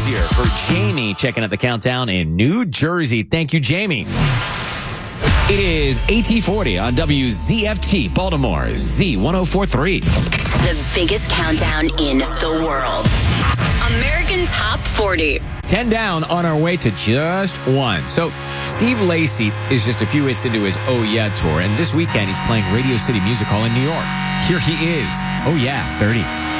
easier for Jamie checking out the countdown in New Jersey. Thank you, Jamie. It is AT40 on WZFT Baltimore Z1043. The biggest countdown in the world. American Top 40. 10 down on our way to just one. So Steve Lacy is just a few hits into his Oh Yeah tour, and this weekend he's playing Radio City Music Hall in New York. Here he is. Oh Yeah, 30.